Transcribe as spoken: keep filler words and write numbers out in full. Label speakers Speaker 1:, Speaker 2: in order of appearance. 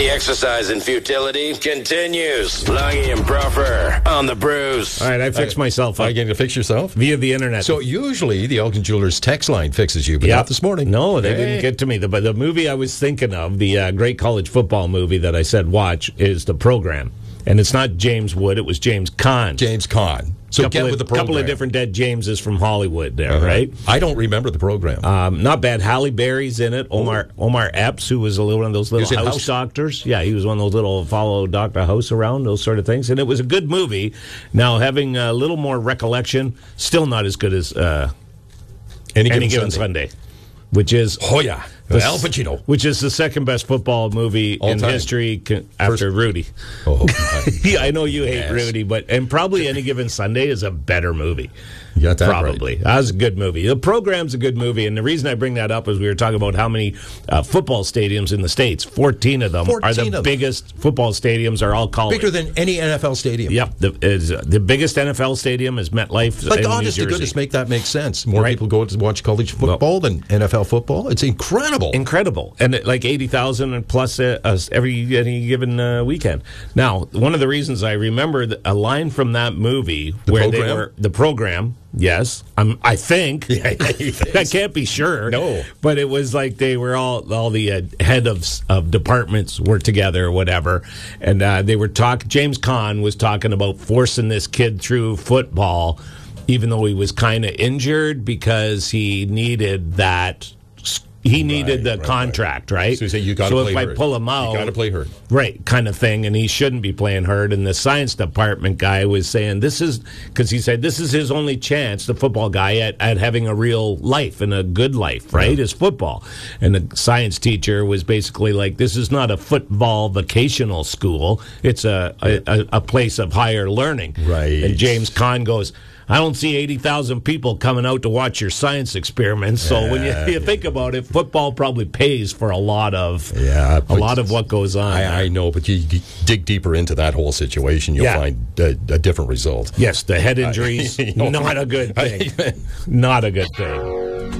Speaker 1: The exercise in futility continues. Longy and Proffer on the Brews.
Speaker 2: All right, I fixed
Speaker 3: I,
Speaker 2: myself up.
Speaker 3: I getting to fix yourself?
Speaker 2: Via the internet.
Speaker 3: So usually the Elgin Jewelers text line fixes you, but
Speaker 2: Yep.
Speaker 3: not this morning.
Speaker 2: No, they
Speaker 3: Hey.
Speaker 2: didn't get to me. The, but the movie I was thinking of, the uh, great college football movie that I said watch, is The Program. And it's not James Wood, it was James Caan.
Speaker 3: James Caan. So
Speaker 2: couple
Speaker 3: get
Speaker 2: of,
Speaker 3: with the program.
Speaker 2: couple of different dead Jameses from Hollywood there,
Speaker 3: Uh-huh.
Speaker 2: right?
Speaker 3: I don't remember the program.
Speaker 2: Um, not bad. Halle Berry's in it. Omar Omar Epps, who was a little one of those little
Speaker 3: He was in
Speaker 2: house,
Speaker 3: House.
Speaker 2: doctors. Yeah, he was one of those little follow Doctor House around, those sort of things. And it was a good movie. Now, having a little more recollection, still not as good as uh,
Speaker 3: Any Given,
Speaker 2: Any Given
Speaker 3: Sunday.
Speaker 2: Sunday, which is
Speaker 3: Oh, yeah.
Speaker 2: the-
Speaker 3: Al Pacino.
Speaker 2: which is the second best football movie
Speaker 3: All
Speaker 2: in
Speaker 3: time.
Speaker 2: history con- after Rudy.
Speaker 3: Oh,
Speaker 2: Yeah, I know you hate
Speaker 3: Yes.
Speaker 2: Rudy, but and probably Any Given Sunday is a better movie.
Speaker 3: You got that
Speaker 2: Probably. That was a good movie. The Program's a good movie, and the reason I bring that up is we were talking about how many uh, football stadiums in the States. fourteen of them are
Speaker 3: fourteen
Speaker 2: the
Speaker 3: of them.
Speaker 2: biggest football stadiums are all college.
Speaker 3: Bigger than any N F L stadium.
Speaker 2: Yep. The, is, uh, the biggest N F L stadium is MetLife
Speaker 3: Like,
Speaker 2: in
Speaker 3: honest
Speaker 2: New
Speaker 3: to
Speaker 2: Jersey.
Speaker 3: goodness, make that make sense. More
Speaker 2: Right.
Speaker 3: people go to watch college football than N F L football. It's incredible.
Speaker 2: Incredible, and it, like eighty thousand and plus uh, uh, every any given uh, weekend. Now, one of the reasons I remember th- a line from that movie
Speaker 3: The
Speaker 2: where they
Speaker 3: Program?
Speaker 2: were the program. Yes, I'm, I think.
Speaker 3: Yeah,
Speaker 2: I can't be sure.
Speaker 3: No.
Speaker 2: but it was like they were all all the uh, head of of departments were together or whatever, and uh, they were talking. James Caan was talking about forcing this kid through football, even though he was kind of injured because he needed that. He needed the
Speaker 3: right,
Speaker 2: contract, right?
Speaker 3: So you say you got to
Speaker 2: So
Speaker 3: play
Speaker 2: if I
Speaker 3: hurt.
Speaker 2: pull him out,
Speaker 3: You got to play hurt.
Speaker 2: right, kind of thing, and he shouldn't be playing hurt. And the science department guy was saying this is because he said this is his only chance, the football guy, at, at having a real life and a good life, right? Is football. And the science teacher was basically like, this is not a football vocational school; it's a a, a place of higher learning.
Speaker 3: Right.
Speaker 2: And James Caan goes, I don't see eighty thousand people coming out to watch your science experiments. So when you, you think about it, football probably pays for a lot of
Speaker 3: Yeah,
Speaker 2: a
Speaker 3: but
Speaker 2: lot of what goes on.
Speaker 3: I, I know, but you d- dig deeper into that whole situation, you'll
Speaker 2: Yeah.
Speaker 3: find a, a different result.
Speaker 2: Yes, the head injuries,
Speaker 3: You know,
Speaker 2: not a good thing.
Speaker 3: I-
Speaker 2: Not a good thing.